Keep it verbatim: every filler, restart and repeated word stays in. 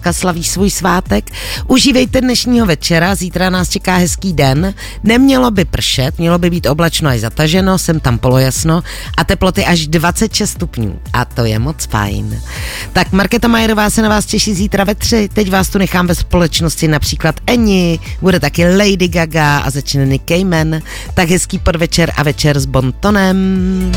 dneska slaví svůj svátek. Užívejte dnešního večera, zítra nás čeká hezký den. Nemělo by pršet, mělo by být oblačno až zataženo, sem tam polojasno a teploty až dvacet šest stupňů. A to je moc fajn. Tak Markéta Majerová se na vás těší zítra ve tři. Teď vás tu nechám ve společnosti například Eni, bude taky Lady Gaga a začne Nick Cayman. Tak hezký podvečer a večer s Bontonem.